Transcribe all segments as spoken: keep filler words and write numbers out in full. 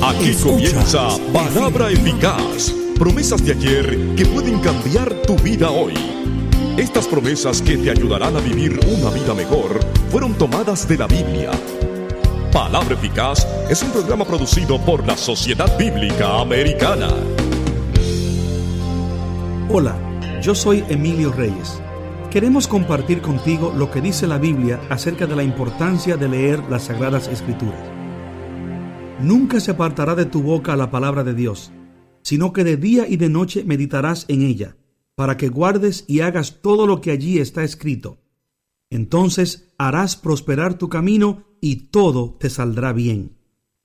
Aquí Escucha. comienza Palabra Eficaz. Promesas de ayer que pueden cambiar tu vida hoy. Estas promesas que te ayudarán a vivir una vida mejor fueron tomadas de la Biblia. Palabra Eficaz es un programa producido por la Sociedad Bíblica Americana. Hola, yo soy Emilio Reyes. Queremos compartir contigo lo que dice la Biblia acerca de la importancia de leer las Sagradas Escrituras. Nunca se apartará de tu boca la palabra de Dios, sino que de día y de noche meditarás en ella, para que guardes y hagas todo lo que allí está escrito. Entonces harás prosperar tu camino y todo te saldrá bien.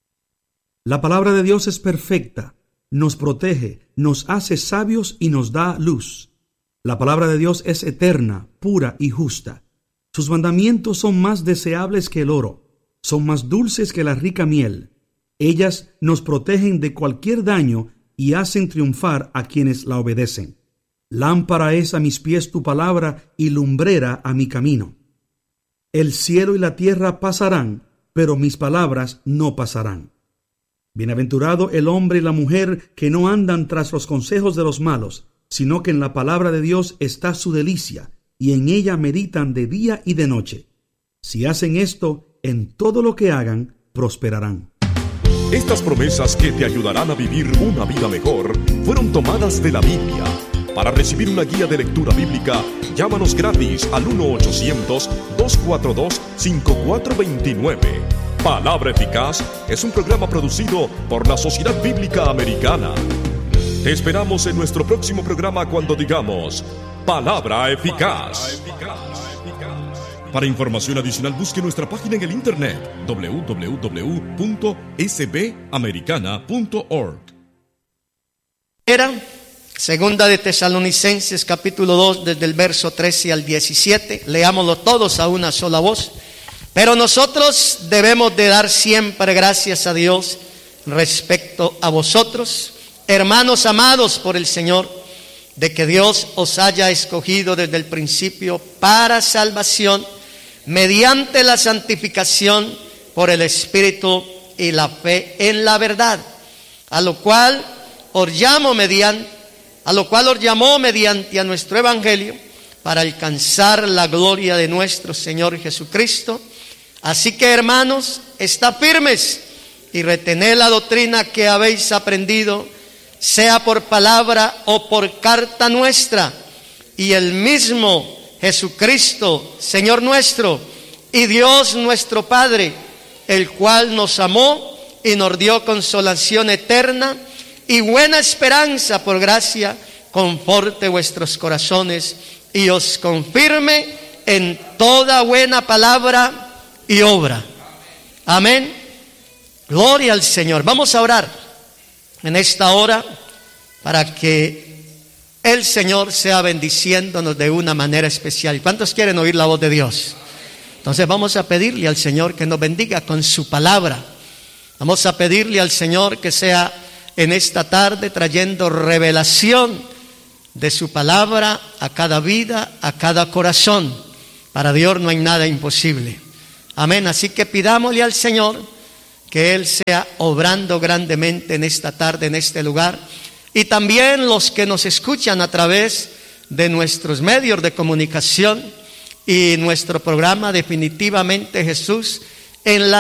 La palabra de Dios es perfecta, nos protege, nos hace sabios y nos da luz. La palabra de Dios es eterna, pura y justa. Sus mandamientos son más deseables que el oro, son más dulces que la rica miel. Ellas nos protegen de cualquier daño y hacen triunfar a quienes la obedecen. Lámpara es a mis pies tu palabra y lumbrera a mi camino. El cielo y la tierra pasarán, pero mis palabras no pasarán. Bienaventurado el hombre y la mujer que no andan tras los consejos de los malos, sino que en la palabra de Dios está su delicia, y en ella meditan de día y de noche. Si hacen esto, en todo lo que hagan, prosperarán. Estas promesas que te ayudarán a vivir una vida mejor fueron tomadas de la Biblia. Para recibir una guía de lectura bíblica, llámanos gratis al uno ochocientos, dos cuatro dos, cinco cuatro dos nueve. Palabra Eficaz es un programa producido por la Sociedad Bíblica Americana. Te esperamos en nuestro próximo programa cuando digamos Palabra Eficaz. Para información adicional, busque nuestra página en el internet doble u doble u doble u punto s b americana punto org. Era Segunda de Tesalonicenses capítulo dos, desde el verso trece al diecisiete. Leámoslo todos a una sola voz. Pero nosotros debemos de dar siempre gracias a Dios respecto a vosotros, hermanos amados por el Señor, de que Dios os haya escogido desde el principio para salvación, mediante la santificación por el Espíritu y la fe en la verdad, a lo cual os llamo mediante, a lo cual os llamó mediante a nuestro evangelio, para alcanzar la gloria de nuestro Señor Jesucristo. Así que, hermanos, estad firmes y retened la doctrina que habéis aprendido, sea por palabra o por carta nuestra, y el mismo Jesucristo, Señor nuestro, y Dios nuestro Padre, el cual nos amó y nos dio consolación eterna y buena esperanza por gracia, conforte vuestros corazones y os confirme en toda buena palabra y obra. Amén. Gloria al Señor. Vamos a orar en esta hora para que el Señor sea bendiciéndonos de una manera especial. ¿Cuántos quieren oír la voz de Dios? Entonces vamos a pedirle al Señor que nos bendiga con su palabra. Vamos a pedirle al Señor que sea en esta tarde trayendo revelación de su palabra a cada vida, a cada corazón. Para Dios no hay nada imposible. Amén. Así que pidámosle al Señor que Él sea obrando grandemente en esta tarde, en este lugar. Y también los que nos escuchan a través de nuestros medios de comunicación y nuestro programa Definitivamente Jesús en la